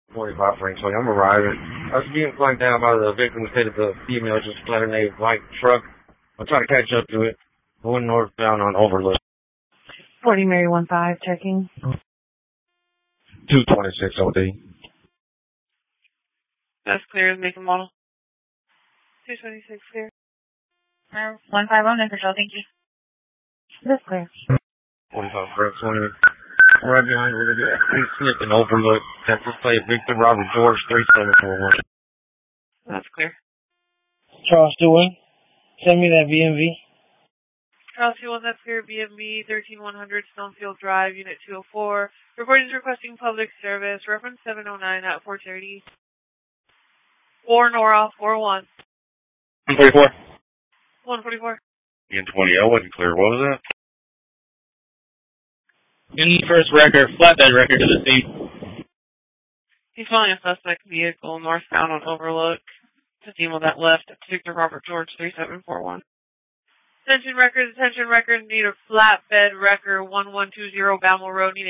45 Frank, so I'm arriving. I was being flanked down by the victim instead of the female, just flat in a white truck. I'm trying to catch up to it. Going northbound on Overlook. 40 Mary 15, checking. 226 OD. That's clear, make a model. 226 clear. 150, control, thank you. That's clear. 45 Frank, 20. Right behind where they get slipping Overlook. That's just play Victor Robert George 3741. That's clear. Charles Stewart, send me that VMV. Charles 21, that's clear. BMB 13100 Stonefield Drive, Unit 204. Report is requesting public service. Reference 709 at 430. 4 Nora 41. 144. 144. N20, I wasn't clear. What was that? Any first record, flatbed record to the scene. He's following a suspect vehicle northbound on Overlook. To deal with that left at Victor Robert George 3741. Attention records, need a flatbed record 1120 Bammel Road. Need a